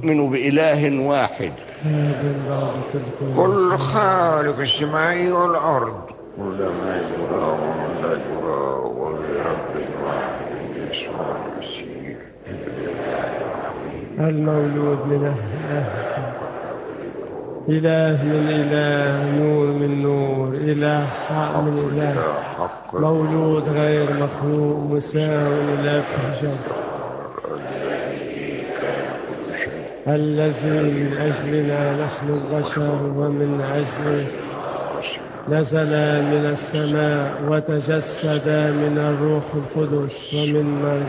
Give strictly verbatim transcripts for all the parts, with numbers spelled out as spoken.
نؤمن بإله واحد كل خالق السماء والأرض كل ما يرى وما لا يرى ولرب واحد يسوع المسيح المولود من أهل إله من إله، نور من نور، إله حق من إله، مولود غير مخلوق، مساوي لا في الجوهر، الذي من أجلنا نحن البشر ومن أجله نزل من السماء وتجسد من الروح القدس ومن من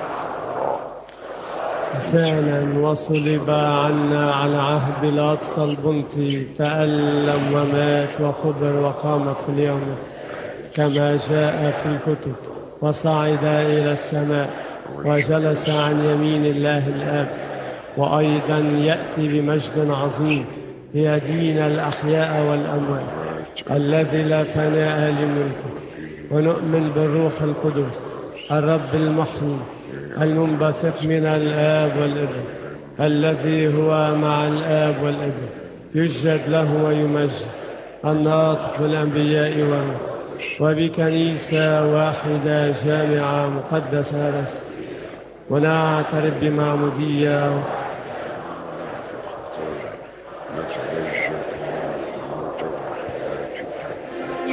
إنسانا وصلب عنا على عهد الأقصى البنطي، تألم ومات وقبر وقام في اليوم كما جاء في الكتب، وصعد إلى السماء وجلس عن يمين الله الآب، وأيضا يأتي بمجد عظيم ليدين الأحياء والأموات الذي لا فناء لملكه. ونؤمن بالروح القدس الرب المحيي المنبثق من الآب والابن الذي هو مع الآب والابن يسجد له ويمجد، الناطق بالأنبياء والروح، وبكنيسة واحدة جامعة مقدسة رسم، ونعترف بمعمودية